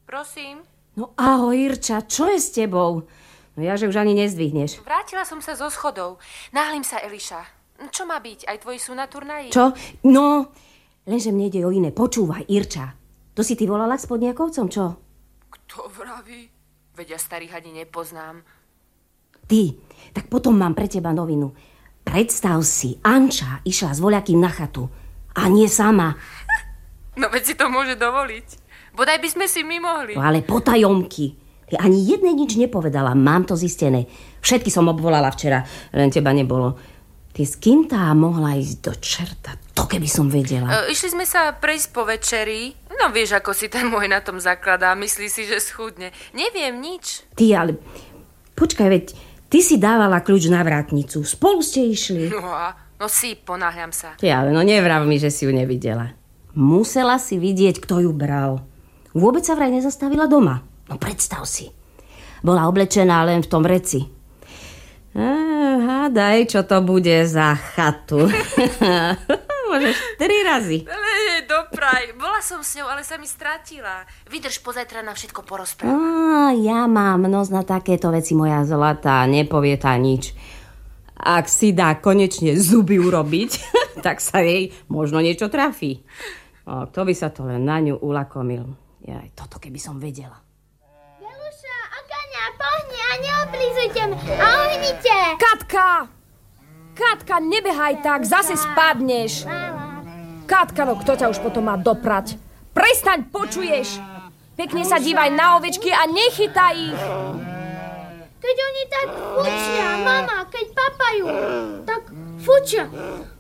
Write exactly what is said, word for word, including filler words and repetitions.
Prosím? No ahoj, Irča, čo je s tebou? No ja, že už ani nezdvihneš. Vrátila som sa zo schodov. Náhlim sa, Eliša. Čo má byť? Aj tvoji sú na turnaji? Čo? No, lenže mne ide o iné. Počúvaj, Irča. To si ty volala k spodniakovcom, čo? Kto vraví? Veď ja starých ani nepoznám. Ty, tak potom mám pre teba novinu. Predstav si, Anča išla s voľakým na chatu. A nie sama. No veď si to môže dovoliť. Bodaj by sme si my mohli. No ale potajomky. Ty ani jednej nič nepovedala, mám to zistené. Všetky som obvolala včera, len teba nebolo. Ty s kým tá mohla ísť do čerta? To keby som vedela. E, išli sme sa prejsť po večeri. No vieš, ako si ten môj na tom zakladá. Myslí si, že schudne. Neviem nič. Ty, ale počkaj, veď ty si dávala kľúč na vrátnicu. Spolu ste išli. No a, no si, ponáhľam sa. Ty, ale no nevrav mi, že si ju nevidela. Musela si vidieť, kto ju bral. Vôbec sa vraj nezastavila doma. No predstav si. Bola oblečená len v tom vreci. Ah, hádaj, čo to bude za chatu. Môžeš tri razy. Ale jej dopraj. Bola som s ňou, ale sa mi stratila. Vydrž, pozajtra na všetko porozprávam. Á, ja mám nos na takéto veci, moja zlatá. Nepovie tá nič. Ak si dá konečne zuby urobiť, tak sa jej možno niečo trafí. O, kto by sa to len na ňu ulakomil. Jaj, toto keby som vedela. Beluša, Okania, pohni a neoblízujte ma a uhnite. Katka! Katka, nebehaj tak, zase spadneš. Katka, no kto ťa už potom má doprať? Prestaň, počuješ? Pekne sa dívaj na ovečky a nechytaj ich. Keď oni tak fučia, mama, keď papajú, tak fučia.